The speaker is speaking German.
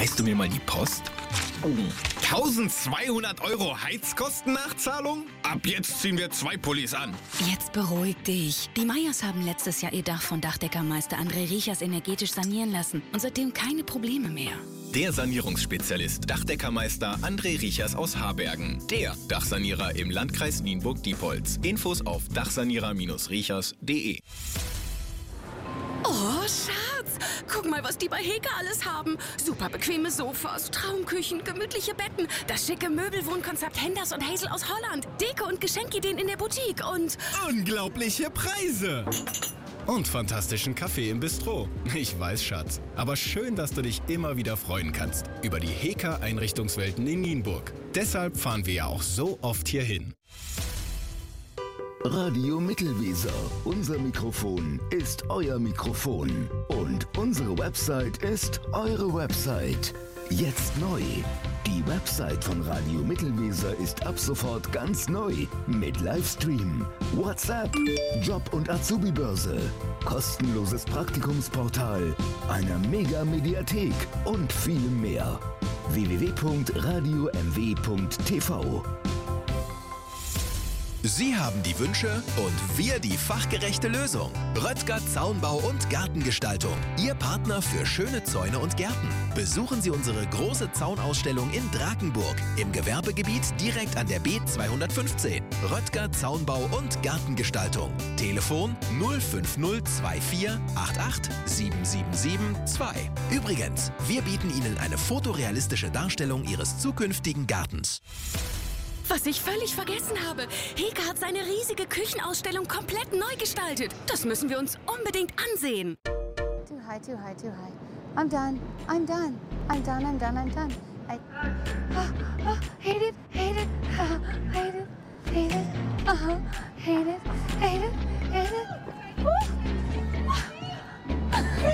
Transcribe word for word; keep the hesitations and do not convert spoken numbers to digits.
Reichst du mir mal die Post? eintausendzweihundert Euro Heizkostennachzahlung? Ab jetzt ziehen wir zwei Pullis an. Jetzt beruhig dich. Die Meyers haben letztes Jahr ihr Dach von Dachdeckermeister André Riechers energetisch sanieren lassen und seitdem keine Probleme mehr. Der Sanierungsspezialist Dachdeckermeister André Riechers aus Harbergen. Der Dachsanierer im Landkreis Nienburg-Diepholz. Infos auf dachsanierer Bindestrich riechers punkt de. Oh, Schatz, guck mal, was die bei Heka alles haben. Super bequeme Sofas, Traumküchen, gemütliche Betten, das schicke Möbelwohnkonzept Henders und Hazel aus Holland, Deko- und Geschenkideen in der Boutique und... unglaubliche Preise! Und fantastischen Kaffee im Bistro. Ich weiß, Schatz. Aber schön, dass du dich immer wieder freuen kannst über die Heka-Einrichtungswelten in Nienburg. Deshalb fahren wir ja auch so oft hierhin. Radio Mittelweser. Unser Mikrofon ist euer Mikrofon. Und unsere Website ist eure Website. Jetzt neu. Die Website von Radio Mittelweser ist ab sofort ganz neu. Mit Livestream, WhatsApp, Job- und Azubi-Börse, kostenloses Praktikumsportal, einer Mega-Mediathek und vielem mehr. w w w punkt radio m w punkt t v. Sie haben die Wünsche und wir die fachgerechte Lösung. Röttger Zaunbau und Gartengestaltung. Ihr Partner für schöne Zäune und Gärten. Besuchen Sie unsere große Zaunausstellung in Drakenburg im Gewerbegebiet direkt an der B zweihundertfünfzehn. Röttger Zaunbau und Gartengestaltung. Telefon null fünf null zwei vier acht acht sieben sieben sieben zwei. Übrigens, wir bieten Ihnen eine fotorealistische Darstellung Ihres zukünftigen Gartens. Was ich völlig vergessen habe. Heka hat seine riesige Küchenausstellung komplett neu gestaltet. Das müssen wir uns unbedingt ansehen. Too high, too high, too high. I'm done. I'm done. I'm done. I'm done. I'm done. I oh, oh, hate it, hate it, hate it, hate it. Uh-huh. Hate it, hate it.